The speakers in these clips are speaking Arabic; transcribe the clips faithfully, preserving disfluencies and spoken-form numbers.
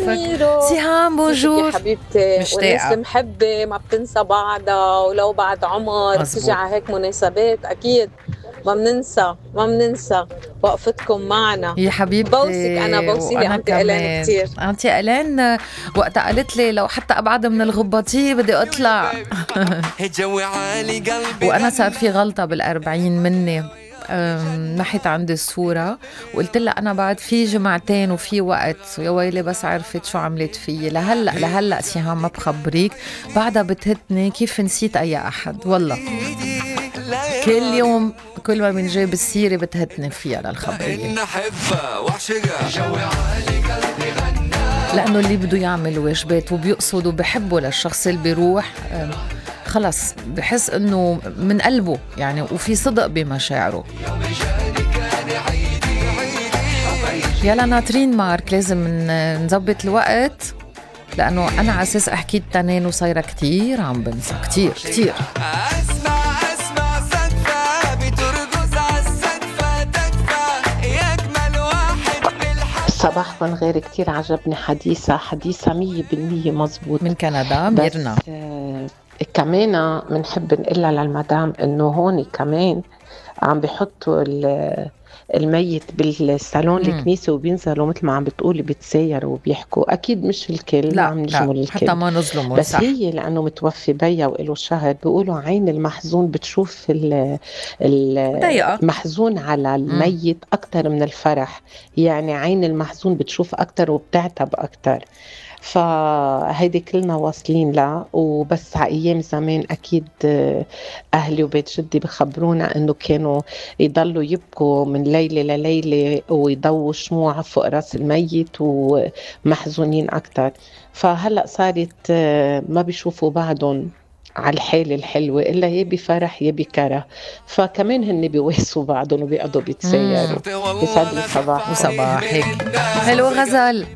شوفك. ميرو، سهام كيفك يا بونجور. حبيبتي؟ والناس مشتاقة. المحبة ما بتنسى بعضها، ولو بعد عمر بتيجي مزبوط. على هيك مناسبات أكيد ما بننسى ما بننسى وقفتكم معنا. يا حبيبتي بوسك، أنا بوسي لي وانا أنتي إلين كمان. كتير. انتي الين وقتها قالت لي لو حتى ابعد من الغباطيه بدي اطلع. جوي عالي قلبي وانا صار في غلطه بالأربعين مني. أم، نحت عندي الصورة وقلت لها أنا بعد في جمعتين وفي وقت. يا ويلي بس عرفت شو عملت فيي. لهلأ لهلأ سيهام ما بخبريك بعدها بتهتني كيف نسيت أي أحد. والله كل يوم كل ما بنجيب السيرة بتهتني فيها للخبرية، إن أحبها وأعشقها. جوي عالي قلبي غنى. لأنه اللي بده يعمل واجبات وبيقصد وبحبه للشخص اللي بيروح أم، خلص بحس انه من قلبه يعني وفي صدق بمشاعره. يلا ناطرين مارك، لازم ن- نظبط الوقت لانه انا على اساس احكي التنين وصايره كتير عم بنسى كتير كتير. أسمع أسمع صدفة بترقص عالسقفة تكفى يا أجمل واحد بالحق. صباحكم غير كتير عجبني حديثة حديثة مية بالمية مزبوط. من كندا بس ميرنا. آه، كمان منحب نقلها للمدام انه هون كمان عم بيحطوا ال- الميت بالصالون مم. الكنيسة وبينزلوا مثل ما عم بتقولي بتسايروا وبيحكوا. أكيد مش الكل، ما لا عم نجمل لا الكل، حتى ما نظلمه. بس صح. هي لأنه متوفي بيا وإله شهر بيقولوا عين المحزون بتشوف ال- ال- ضيقة. المحزون على الميت أكتر من الفرح. يعني عين المحزون بتشوف أكتر وبتعتب أكتر. فهيدي كلنا واصلين لها. وبس على أيام زمان أكيد آه، أهلي وبيت جدي بخبرونا أنه كانوا يضلوا يبكوا من ليلة لليلة ويضووا شموع فوق راس الميت ومحزونين أكتر. فهلأ صارت آه، ما بيشوفوا بعضهم على الحالة الحلوة إلا يا بفرح يا بكره. فكمان هن بيواسوا بعضهم وبيقعدوا بيتسايروا. يسعد لي صباحكم. وصباحك. حلو غزل.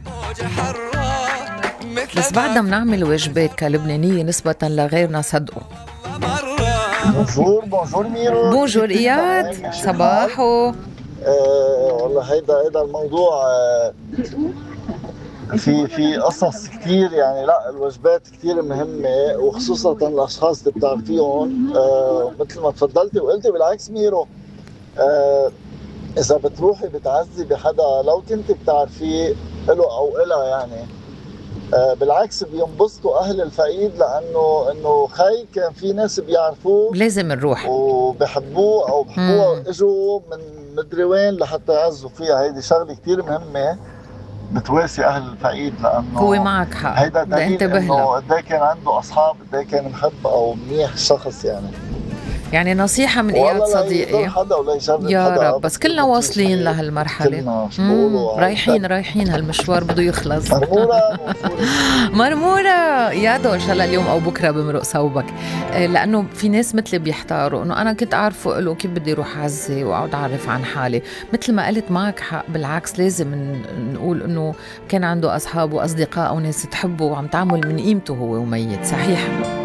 بس بعدنا بنعمل واجبات كلبنانية نسبة لغيرنا صدقوا. بونجور بونجور ميرو. بونجور إياد. صباحو. آه والله هيدا هيدا الموضوع آه في في قصص كتير. يعني لا الوجبات كتير مهمة، وخصوصا الأشخاص اللي بتعرفيهم. آه مثل ما تفضلتي وقلتي بالعكس ميرو، آه إذا بتروحي بتعزي بحدا لو كنت بتعرفيه له أو إلها، يعني آه بالعكس بينبسطوا أهل الفقيد، لأنه إنه خي كان في ناس بيعرفوه لازم نروح وبحبوه أو بحبوه مم. إجوا من مدري وين لحتى يعزوا فيها. هيدي شغلة كتير مهمة بتواسي أهل الفقيد، لأنه هو معك حق. هيدا بدي دليل انتبه إنه لها. قد إيه كان عنده أصحاب، قد إيه كان محب أو منيح شخص. يعني يعني نصيحة من إياد والله لا يضر صديقي. حدا ولا يشرب يا حدا، رب بس كلنا بدنا واصلين نمشي لهالمرحلة. كلنا شو مم. بيقولوا رايحين رايحين هالمشوار بده يخلص. مرمورة وفوري. مرمورة يادو إن شاء الله اليوم أو بكرة بمرق صوبك. آه، لأنه في ناس مثلي بيحتاروا إنه أنا كنت أعرفه له كيف بدي أروح عزي وأقعد أعرف عن حالي. مثل ما قلت معك حق، بالعكس لازم ن- نقول إنه كان عنده أصحاب وأصدقاء وناس تحبه وعم تعمل من قيمته هو وميت. صحيح.